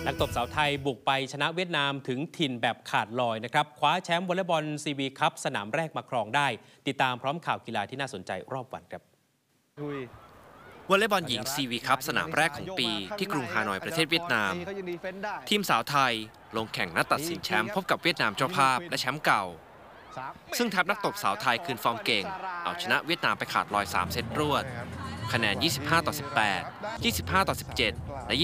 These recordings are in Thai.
นักตบสาวไทยบุกไปชนะเวียดนามถึงถิ่นแบบขาดลอยนะครับคว้าแชมป์วอลเลย์บอลซีบีคัพสนามแรกมาครองได้ติดตามพร้อมข่าวกีฬาที่น่าสนใจรอบวันครับวอลเลย์บอลหญิงซีวีคัพสนามแรกของปีที่กรุงฮานอยประเทศเวียดนามทีมสาวไทยลงแข่งนัดตัดสินแชมป์พบกับเวียดนามเจ้าภาพและแชมป์เก่าซึ่งทัพนักตบสาวไทยคืนฟอร์มเก่งเอาชนะเวียดนามไปขาดลอย3เซตรวดคะแนน25-18 25-17 และ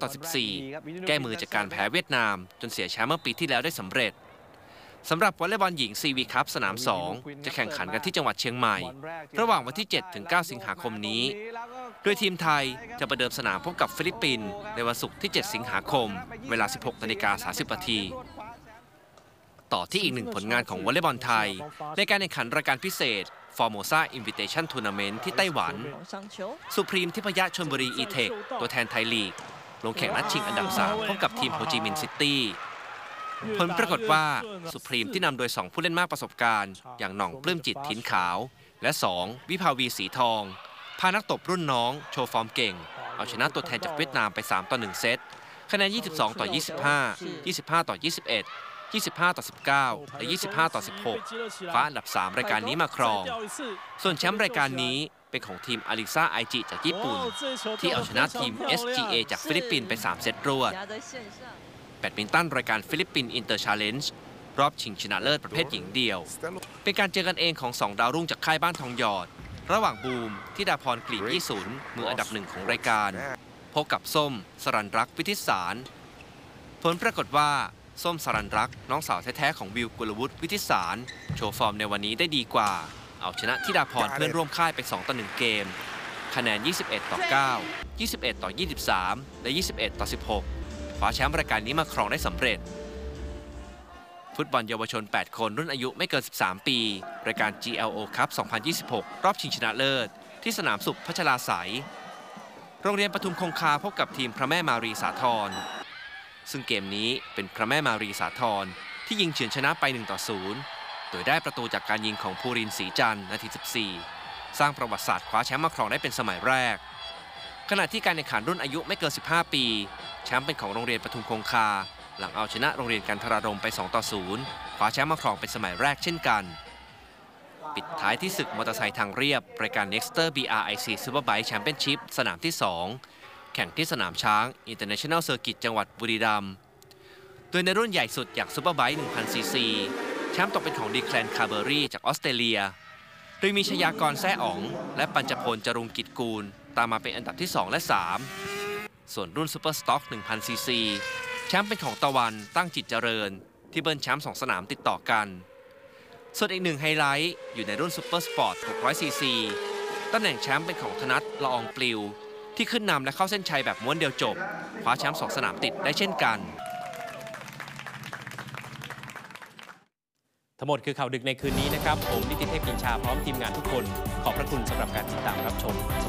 25-14 แก้มือจากการแพ้เวียดนามจนเสียแชมป์เมื่อปีที่แล้วได้สำเร็จสำหรับวอลเลย์บอลหญิงซีวีคัพสนาม 2 จะแข่งขันกันที่จังหวัดเชียงใหม่ระหว่างวันที่ 7-9 สิงหาคมนี้โดยทีมไทยจะประเดิมสนามพบกับฟิลิปปินส์ในวันศุกร์ที่ 7 สิงหาคมเวลา 16:30 น.ต่อที่อีกหนึ่งผลงานของวอลเลย์บอลไทยในการแข่งขันรายการพิเศษ Formosa Invitation Tournament ที่ไต้หวันสุพรีมทิพยชลบุรีอีเทคตัวแทนไทยลีกลงแข่งนัดชิงอันดับ 3 พบกับทีมโฮจิมินห์ซิตี้ผลปรากฏว่าสุพรีมที่นำโดย 2 ผู้เล่นมากประสบการณ์อย่างหน่องปลื้มจิตถิ่นขาวและ 2 วิภาวีสีทองพานักตบรุ่นน้องโชว์ฟอร์มเก่งเอาชนะตัวแทนจากเวียดนามไป3-1 เซตคะแนน22-25 25-21 25-19 และ 25-16 คว้าอันดับ 3 รายการนี้มาครองส่วนแชมป์รายการนี้เป็นของทีมอาริซาไอจิจากญี่ปุ่นที่เอาชนะทีม SGA จากฟิลิปปินส์ไป3 เซตรวดแบดมินตันรายการฟิลิปปินส์อินเตอร์ชาเลนจ์รอบชิงชนะเลิศประเภทหญิงเดี่ยวเป็นการเจอกันเองของ2 ดาวรุ่งจากค่ายบ้านทองหยอดระหว่างบูมธิดาพรกลีบยี่สุนมืออันดับ 1 ของรายการพบกับส้มสรัญรักษ์วิทิศสารผลปรากฏว่าส้มสรัญรักษ์น้องสาวแท้ๆของวิวกุลวุฒิวิทิศสารโชว์ฟอร์มในวันนี้ได้ดีกว่าเอาชนะธิดาพรเพื่อนร่วมค่ายไป2-1 เกมคะแนน21-9 21-23 และ 21-16 คว้าแชมป์รายการนี้มาครองได้สำเร็จฟุตบอลเยาวชน8 คนรุ่นอายุไม่เกิน13 ปีรายการ GLO Cup 2026 รอบชิงชนะเลิศที่สนามสุขพัชราไสยโรงเรียนปทุมคงคาพบกับทีมพระแม่มารีสาธรซึ่งเกมนี้เป็นพระแม่มารีสาธรที่ยิงเฉือนชนะไป1-0โดยได้ประตูจากการยิงของภูรินทร์ศรีจันทร์นาที 14 สร้างประวัติศาสตร์คว้าแชมป์มาครองได้เป็นสมัยแรกขณะที่การแข่งขันรุ่นอายุไม่เกิน15 ปีแชมป์เป็นของโรงเรียนปทุมคงคาหลังเอาชนะโรงเรียนกันทรารมไป2-0คว้าแชมป์มาครองเป็นสมัยแรกเช่นกันปิดท้ายที่ศึกมอเตอร์ไซค์ทางเรียบรายการ Nexter BRIC Superbike Championship สนามที่ 2 แข่งที่สนามช้าง International Circuit จังหวัดบุรีรัมย์โดยในรุ่นใหญ่สุดอย่าง Superbike 1000 ซีซีแชมป์ตกเป็นของดีแคลนคาร์เบอรี่จากออสเตรเลียโดยมีชยากรแซ่อ๋องและปัญจพลจรุงกิจกูลตามมาเป็นอันดับที่ 2 และ 3 ส่วนรุ่นซูเปอร์สต็อก 1000 ซีซีแชมป์เป็นของตะวันตั้งจิตเจริญที่เบิ้ลแชมป์2 สนามติดต่อกันส่วนอีกหนึ่งไฮไลท์อยู่ในรุ่นซูเปอร์สปอร์ต 600 ซีซีตำแหน่งแชมป์เป็นของธนัท ละอองปลิวที่ขึ้นนำและเข้าเส้นชัยแบบม้วนเดียวจบคว้าแชมป์2 สนามติดได้เช่นกันทั้งหมดคือข่าวดึกในคืนนี้นะครับผมนิติเทพกินชาพร้อมทีมงานทุกคนขอบพระคุณสำหรับการติดตามรับชม